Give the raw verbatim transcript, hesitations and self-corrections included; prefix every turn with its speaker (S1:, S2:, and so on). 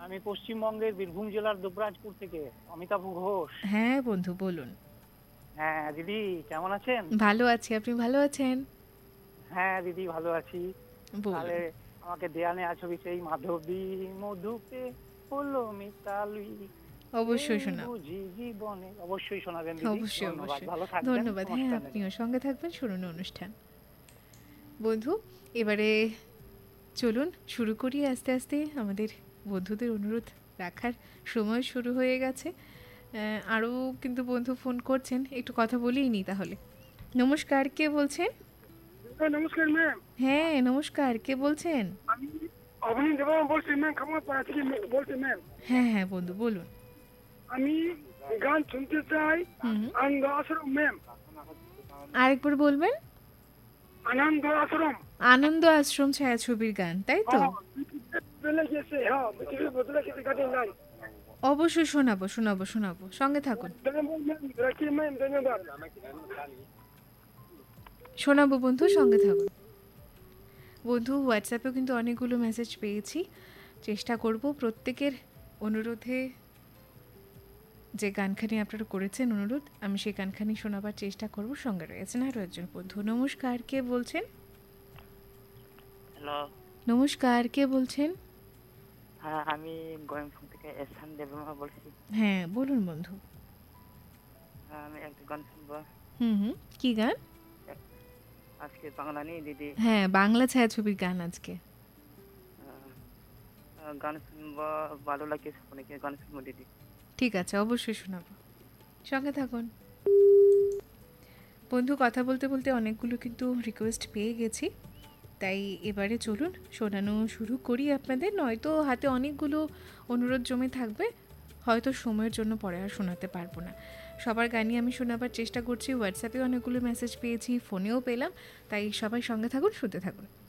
S1: আমি পশ্চিমবঙ্গের বীরভূম জেলার দুবরাজপুর থেকে অমিতাভ ঘোষ।
S2: হ্যাঁ বন্ধু বলুন।
S1: হ্যাঁ দিদি, কেমন আছেন?
S2: ভালো আছি, আপনি ভালো আছেন?
S1: হ্যাঁ দিদি, ভালো আছি। তাহলে
S2: বলুন।
S1: আমাকে দেয়া নেয়া ছবি সেই মাধবী মধুকে হলো মিতালি,
S2: অবশ্যই
S1: এই
S2: শোনাব।
S1: বুঝি জীবনে। অবশ্যই শোনাবেন দিদি,
S2: অবশ্যই
S1: ধন্যবাদ,
S2: অবশ্যই।
S1: ভালো থাকবেন,
S2: ধন্যবাদ। হ্যাঁ,
S1: নমস্কার দিদি।
S2: আপনিও সঙ্গে থাকবেন, শুনুন অনুষ্ঠান। বন্ধু, এবারে চলুন শুরু করি আস্তে আস্তে। আমাদের বন্ধুদের অনুরোধ রাখার সময় শুরু হয়ে গেছে। আহ, আরও কিন্তু বন্ধু ফোন করছেন, একটু কথা বলেই নি তাহলে। নমস্কার, কে বলছেন?
S3: হ্যাঁ, নমস্কার ম্যাম।
S2: হ্যাঁ নমস্কার, কে বলছেন?
S3: আমি অভিনীত দেববর্মা বলছি ম্যাম, খামারপাড়া থেকে মে- বলছি ম্যাম।
S2: হ্যাঁ হ্যাঁ বন্ধু বলুন।
S3: আমি গান শুনতে চাই
S2: হুম।
S3: আনন্দ আশ্রম ম্যাম।
S2: আরেকবার বলবেন।
S3: আনন্দ আশ্রম।
S2: আনন্দ আশ্রম ছায়াছবির গান, তাই তো?
S3: হ্যাঁ, বদলে গেছে, হ্যাঁ পৃথিবী বদলে গেছে গানের লাইন।
S2: অবশ্যই শোনাবো শোনাবো শোনাবো, সঙ্গে থাকুন।
S3: ধন্যবাদ ম্যাম, রাখি ম্যাম, ধন্যবাদ।
S2: শোনাবো বন্ধু, সঙ্গে থাকুন। বন্ধু, হোয়াটসঅ্যাপেও কিন্তু অনেকগুলো মেসেজ পেয়েছি। চেষ্টা করব প্রত্যেকের অনুরোধে যে গানখানি আপনারা করেছেন অনুরোধ, আমি সেই গানখানি শোনাবার চেষ্টা করব। সঙ্গে রয়েছেন আরও একজন বন্ধু। নমস্কার, কে বলছেন?
S4: হ্যালো।
S2: নমস্কার, কে বলছেন?
S4: হ্যাঁ, আমি গোয়েমপুর থেকে এহসান দেববর্মা বলছি।
S2: হ্যাঁ বলুন বন্ধু।
S4: হ্যাঁ, আমি একটা গান শুনবো।
S2: হুম হুম, কী গান?
S4: আজকে বাংলা নেই দিদি।
S2: হ্যাঁ, বাংলা ছায়াছবির গান আজকে।
S4: আহ, আহ, গান শুনবো, ভালো লাগে অনেকে গান শুনবো দিদি।
S2: ঠিক আছে, অবশ্যই শোনাবো, সঙ্গে থাকুন। বন্ধু, কথা বলতে বলতে অনেকগুলো কিন্তু রিকোয়েস্ট পেয়ে গেছি, তাই এবারে চলুন শোনানো শুরু করি আপনাদের। নয়তো হাতে অনেকগুলো অনুরোধ জমে থাকবে, হয়তো সময়ের জন্য পরে আর শোনাতে পারবো না। সবার গানই আমি শোনাবার চেষ্টা করছি। হোয়াটসঅ্যাপে অনেকগুলো মেসেজ পেয়েছি, ফোনেও পেলাম, তাই সবাই সঙ্গে থাকুন, শুনতে থাকুন।